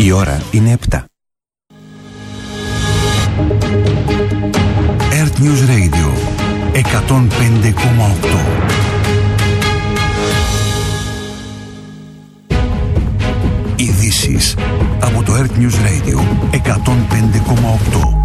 Η ώρα είναι 7. Earth News Radio 105,8. Ειδήσεις από το Earth News Radio 105,8.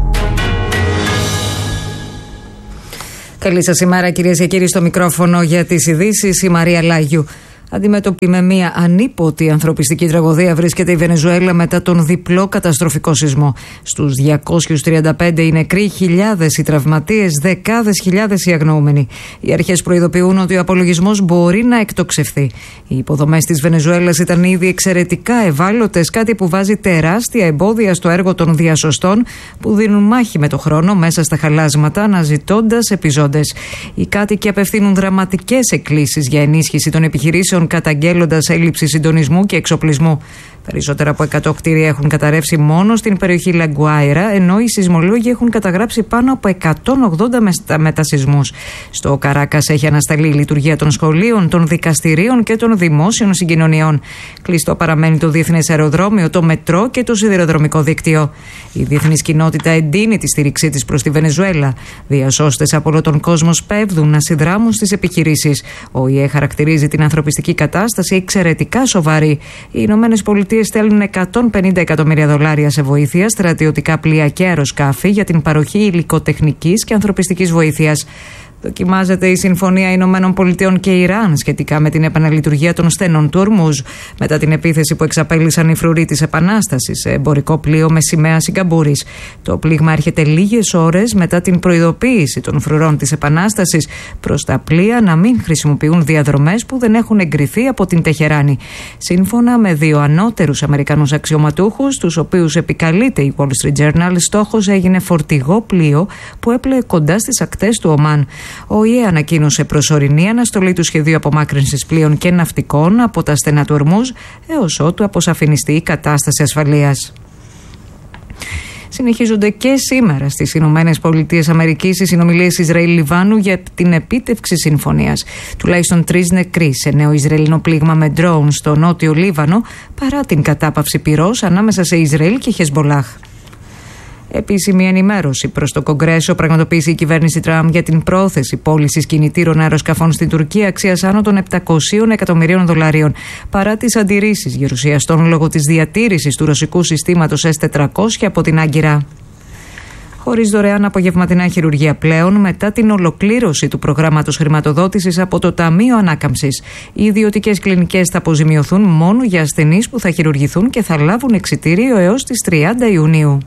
Καλή σας ημέρα, κυρίες και κύριοι, στο μικρόφωνο για τις ειδήσεις η Μαρία Λάγιου. Αντιμέτωπη με μια ανίποτη ανθρωπιστική τραγωδία βρίσκεται η Βενεζουέλα μετά τον διπλό καταστροφικό σεισμό. Στους 235 οι νεκροί, χιλιάδες οι τραυματίες, δεκάδες χιλιάδες οι αγνοούμενοι. Οι αρχές προειδοποιούν ότι ο απολογισμός μπορεί να εκτοξευθεί. Οι υποδομές της Βενεζουέλας ήταν ήδη εξαιρετικά ευάλωτες, κάτι που βάζει τεράστια εμπόδια στο έργο των διασωστών που δίνουν μάχη με το χρόνο μέσα στα χαλάσματα, αναζητώντας επιζώντες. Οι κάτοικοι απευθύνουν δραματικές εκκλήσεις για ενίσχυση των επιχειρήσεων, καταγγέλλοντας έλλειψη συντονισμού και εξοπλισμού. Περισσότερα από 100 κτίρια έχουν καταρρεύσει μόνο στην περιοχή Λαγκουάιρα, ενώ οι σεισμολόγοι έχουν καταγράψει πάνω από 180 μετασεισμούς. Στο Καράκας έχει ανασταλεί η λειτουργία των σχολείων, των δικαστηρίων και των δημόσιων συγκοινωνιών. Κλειστό παραμένει το διεθνές αεροδρόμιο, το μετρό και το σιδηροδρομικό δίκτυο. Η διεθνής κοινότητα εντείνει τη στήριξή της προς τη Βενεζουέλα. Διασώστες από όλο τον κόσμο σπέβδουν να συνδράμουν στις επιχειρήσεις. Ο ΙΕ χαρακτηρίζει την ανθρωπιστική κατάσταση εξαιρετικά σοβαρή. Οι Ηνωμένες Πολιτείες στέλνουν $150 εκατομμύρια σε βοήθεια, στρατιωτικά πλοία και αεροσκάφη για την παροχή υλικοτεχνικής και ανθρωπιστικής βοήθειας. Δοκιμάζεται η Συμφωνία Ηνωμένων Πολιτειών και Ιράν σχετικά με την επαναλειτουργία των στενών του Ορμούζ μετά την επίθεση που εξαπέλυσαν οι φρουροί της Επανάστασης σε εμπορικό πλοίο με σημαία Σιγκαπούρης. Το πλήγμα έρχεται λίγες ώρες μετά την προειδοποίηση των φρουρών της Επανάστασης προς τα πλοία να μην χρησιμοποιούν διαδρομές που δεν έχουν εγκριθεί από την Τεχεράνη. Σύμφωνα με δύο ανώτερους Αμερικανούς αξιωματούχους, τους οποίους επικαλείται η Wall Street Journal, στόχος έγινε φορτηγό πλοίο που έπλεε κοντά στις ακτές του Ομάν. Ο ΙΕ ανακοίνωσε προσωρινή αναστολή του σχεδίου απομάκρυνσης πλοίων και ναυτικών από τα στενά του Ορμούζ έως ότου αποσαφινιστεί η κατάσταση ασφαλείας. Συνεχίζονται και σήμερα στις Ηνωμένες Πολιτείες Αμερικής οι συνομιλίες Ισραήλ-Λιβάνου για την επίτευξη συμφωνίας. Τουλάχιστον 3 νεκροί σε νέο Ισραηλινό πλήγμα με ντρόουν στο νότιο Λίβανο, παρά την κατάπαυση πυρός ανάμεσα σε Ισραήλ και Χεσμολάχ. Επίσημη ενημέρωση προς το Κογκρέσο πραγματοποίησε η κυβέρνηση Τραμπ για την πρόθεση πώλησης κινητήρων αεροσκαφών στην Τουρκία αξίας άνω των $700 εκατομμυρίων, παρά τις αντιρρήσεις γερουσιαστών λόγω της διατήρησης του ρωσικού συστήματος S-400 από την Άγκυρα. Χωρίς δωρεάν απογευματινά χειρουργία πλέον μετά την ολοκλήρωση του προγράμματος χρηματοδότησης από το Ταμείο Ανάκαμψης. Οι ιδιωτικές κλινικές θα αποζημιωθούν μόνο για ασθενείς που θα χειρουργηθούν και θα λάβουν εξιτήριο έως τις 30 Ιουνίου.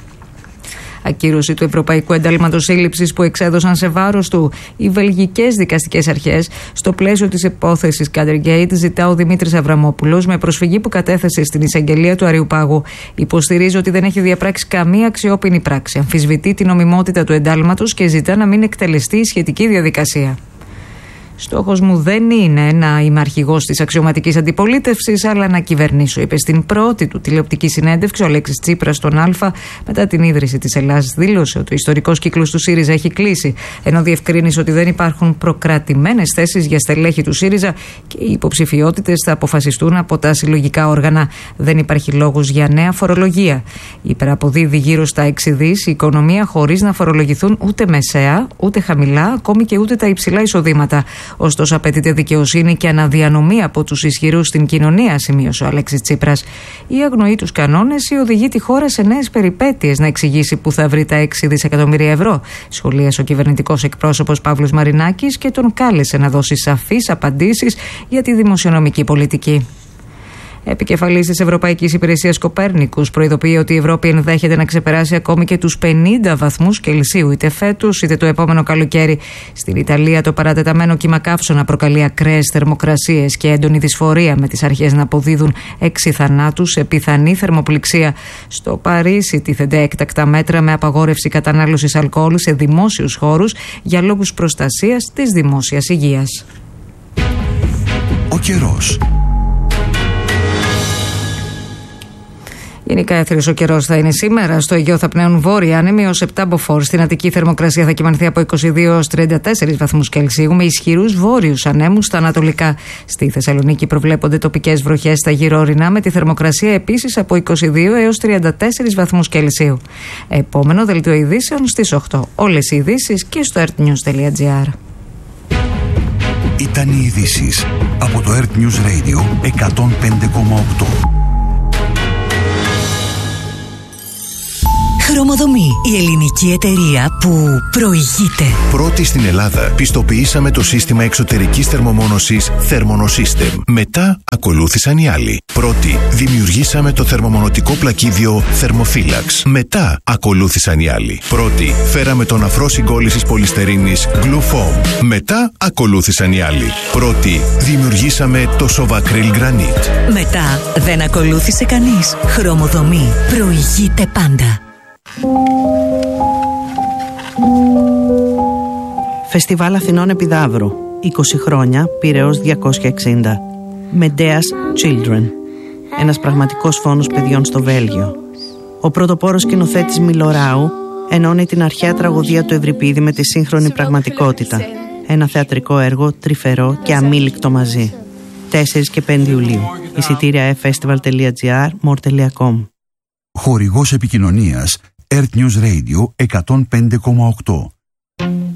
Ακύρωση του Ευρωπαϊκού Εντάλματος Σύλληψης που εξέδωσαν σε βάρος του οι βελγικές δικαστικές αρχές. Στο πλαίσιο της υπόθεσης Catergate, ζητά ο Δημήτρης Αβραμόπουλος με προσφυγή που κατέθεσε στην εισαγγελία του Αριουπάγου. Υποστηρίζει ότι δεν έχει διαπράξει καμία αξιόπινη πράξη. Αμφισβητεί την νομιμότητα του εντάλματος και ζητά να μην εκτελεστεί η σχετική διαδικασία. Στόχος μου δεν είναι να είμαι αρχηγός της αξιωματικής αντιπολίτευσης, αλλά να κυβερνήσω, είπε στην πρώτη του τηλεοπτική συνέντευξη ο Αλέξης Τσίπρας στον Α μετά την ίδρυση της Ελλάδας. Δήλωσε ότι ο ιστορικός κύκλος του ΣΥΡΙΖΑ έχει κλείσει, ενώ διευκρίνησε ότι δεν υπάρχουν προκρατημένες θέσεις για στελέχη του ΣΥΡΙΖΑ και οι υποψηφιότητες θα αποφασιστούν από τα συλλογικά όργανα. Δεν υπάρχει λόγος για νέα φορολογία. Υπεραποδίδει γύρω στα 6 δις η οικονομία χωρίς να φορολογηθούν ούτε μεσαία, ούτε χαμηλά, ακόμη και ούτε τα υψηλά εισοδήματα. Ωστόσο, απαιτείται δικαιοσύνη και αναδιανομή από τους ισχυρούς στην κοινωνία, σημείωσε ο Αλέξης Τσίπρας. Η αγνοεί τους κανόνες ή οδηγεί τη χώρα σε νέες περιπέτειες να εξηγήσει που θα βρει τα 6 δισεκατομμύρια ευρώ, σχολίασε ο κυβερνητικός εκπρόσωπος Παύλος Μαρινάκης και τον κάλεσε να δώσει σαφείς απαντήσεις για τη δημοσιονομική πολιτική. Επικεφαλής της Ευρωπαϊκής Υπηρεσίας Κοπέρνικους προειδοποιεί ότι η Ευρώπη ενδέχεται να ξεπεράσει ακόμη και τους 50 βαθμούς Κελσίου, είτε φέτος είτε το επόμενο καλοκαίρι. Στην Ιταλία, το παρατεταμένο κύμα καύσωνα προκαλεί ακραίες θερμοκρασίες και έντονη δυσφορία, με τις αρχές να αποδίδουν 6 θανάτους σε πιθανή θερμοπληξία. Στο Παρίσι τίθενται έκτακτα μέτρα με απαγόρευση κατανάλωσης αλκοόλ σε δημόσιους χώρους για λόγους προστασίας της δημόσιας υγείας. Ο καιρός. Γενικά έθριος ο καιρός θα είναι σήμερα. Στο Αιγαίο θα πνέουν βόρειοι άνεμοι ως 7 μποφόρ. Στην Αττική θερμοκρασία θα κυμανθεί από 22 έως 34 βαθμούς Κελσίου με ισχυρούς βόρειους ανέμους στα ανατολικά. Στη Θεσσαλονίκη προβλέπονται τοπικές βροχές στα γυρόρινα με τη θερμοκρασία επίσης από 22 έως 34 βαθμούς Κελσίου. Επόμενο δελτίο ειδήσεων στις 8. Όλες οι ειδήσεις και στο earthnews.gr. Ήταν οι ειδήσεις από το Earth News Radio 105,8. Χρωμοδομή, η ελληνική εταιρεία που προηγείται. Πρώτη στην Ελλάδα πιστοποιήσαμε το σύστημα εξωτερικής θερμομόνωσης Thermonosystem. Μετά ακολούθησαν οι άλλοι. Πρώτη δημιουργήσαμε το θερμομονωτικό πλακίδιο Thermophilax. Μετά ακολούθησαν οι άλλοι. Πρώτη φέραμε τον αφρό συγκόλλησης πολυστερίνης Glufoam. Μετά ακολούθησαν οι άλλοι. Πρώτη δημιουργήσαμε το Sovacryl Granite. Μετά δεν ακολούθησε κανείς. Χρωμοδομή προηγείται πάντα. Φεστιβάλ Αθηνών Επιδαύρου. 20 χρόνια, Πειραιώς 260. Medea's Children. Ένας πραγματικός φόνος παιδιών στο Βέλγιο. Ο πρωτοπόρος σκηνοθέτης Μιλοράου ενώνει την αρχαία τραγωδία του Ευρυπίδη με τη σύγχρονη πραγματικότητα. Ένα θεατρικό έργο τρυφερό και αμήλικτο μαζί. 4 και 5 Ιουλίου. Εισιτήρια festival.gr, more.com. Χορηγός επικοινωνίας Earth News Radio 105,8.